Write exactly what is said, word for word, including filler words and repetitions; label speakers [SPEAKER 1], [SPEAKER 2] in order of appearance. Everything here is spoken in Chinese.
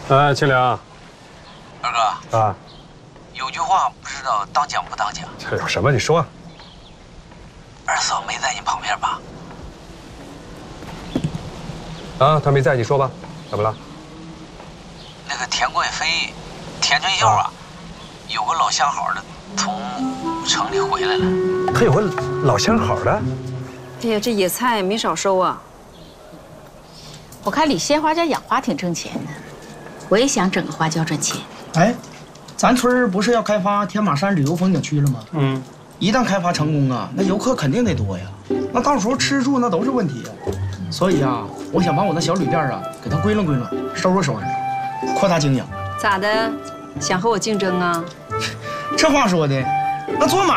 [SPEAKER 1] 哎，清凉，
[SPEAKER 2] 二哥
[SPEAKER 1] 啊，
[SPEAKER 2] 有句话不知道当讲不当讲。
[SPEAKER 1] 这有什么？你说。
[SPEAKER 2] 二嫂没在你旁边吧？
[SPEAKER 1] 啊，他没在，你说吧，怎么了？
[SPEAKER 2] 那个田贵飞、田春秀啊，啊有个老相好的从城里回来了。
[SPEAKER 1] 他有个老相好的？
[SPEAKER 3] 哎呀，这野菜没少收啊。
[SPEAKER 4] 我看李鲜花家养花挺挣钱的，我也想整个花椒赚钱。
[SPEAKER 5] 哎，咱村儿不是要开发天马山旅游风景区了吗？嗯，一旦开发成功啊，那游客肯定得多呀。那到时候吃住那都是问题呀。所以啊，我想把我那小旅店啊给它归拢归拢，收拾收拾，扩大经营。
[SPEAKER 3] 咋的？想和我竞争啊？
[SPEAKER 5] 这话说的，那做买